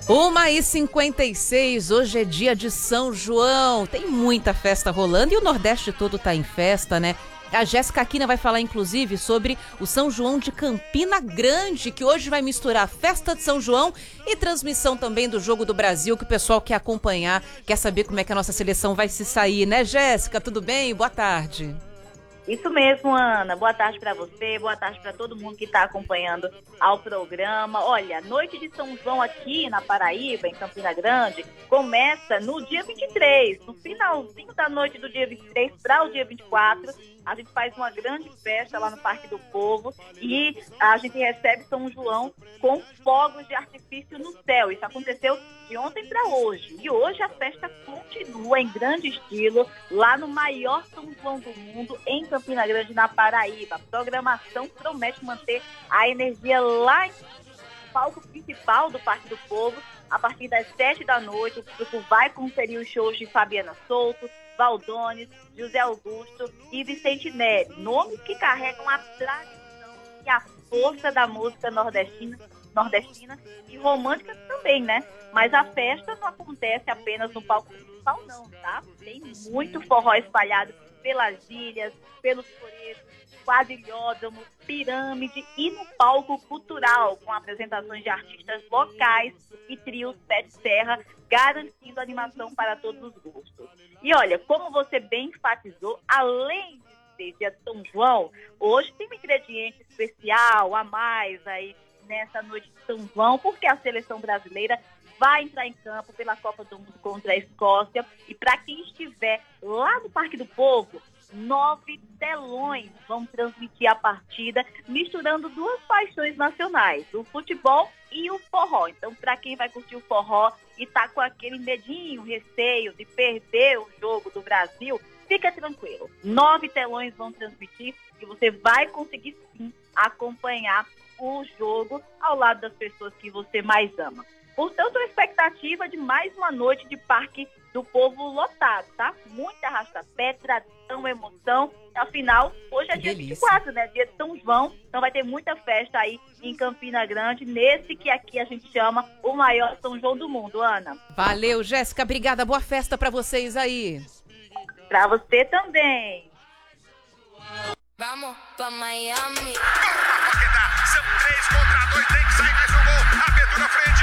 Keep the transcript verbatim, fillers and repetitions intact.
uma e cinquenta e seis, hoje é dia de São João, tem muita festa rolando e o Nordeste todo tá em festa, né? A Jéssica Aquina vai falar, inclusive, sobre o São João de Campina Grande, que hoje vai misturar a festa de São João e transmissão também do Jogo do Brasil, que o pessoal quer acompanhar, quer saber como é que a nossa seleção vai se sair, né, Jéssica? Tudo bem? Boa tarde. Isso mesmo, Ana. Boa tarde para você, boa tarde para todo mundo que está acompanhando ao programa. Olha, noite de São João aqui na Paraíba, em Campina Grande, começa no dia vinte e três, no finalzinho da noite do dia vinte e três para o dia vinte e quatro. A gente faz uma grande festa lá no Parque do Povo e a gente recebe São João com fogos de artifício no céu. Isso aconteceu de ontem para hoje. E hoje a festa continua em grande estilo lá no maior São João do mundo, em Campina Grande, na Paraíba. A programação promete manter a energia lá no palco principal do Parque do Povo. A partir das sete da noite, o público vai conferir os shows de Fabiana Souto, Valdones, José Augusto e Vicente Neri, nomes que carregam a tradição e a força da música nordestina, nordestina e romântica também, né? Mas a festa não acontece apenas no palco principal, não, tá? Tem muito forró espalhado pelas ilhas, pelos floreios, quadrilhódromo, pirâmide e no palco cultural, com apresentações de artistas locais e trios pé de serra, garantindo animação para todos os gostos. E olha, como você bem enfatizou, além de ser dia de São João, hoje tem um ingrediente especial a mais aí nessa noite de São João, porque a seleção brasileira vai entrar em campo pela Copa do Mundo contra a Escócia. E para quem estiver lá no Parque do Povo, nove telões vão transmitir a partida, misturando duas paixões nacionais, o futebol e o forró. Então, para quem vai curtir o forró e tá com aquele medinho, receio de perder o jogo do Brasil, fica tranquilo. Nove telões vão transmitir e você vai conseguir sim acompanhar o jogo ao lado das pessoas que você mais ama. Portanto, a expectativa de mais uma noite de Parque do Povo lotado, tá? Muita arrasta-pé, tradição, emoção. Afinal, hoje é dia vinte e quatro, né? Dia de São João. Então vai ter muita festa aí em Campina Grande, nesse que aqui a gente chama o maior São João do mundo, Ana. Valeu, Jéssica. Obrigada. Boa festa pra vocês aí. Pra você também. Vamos pra Miami. São três contra dois, tem que sair mais um gol. Abertura na frente.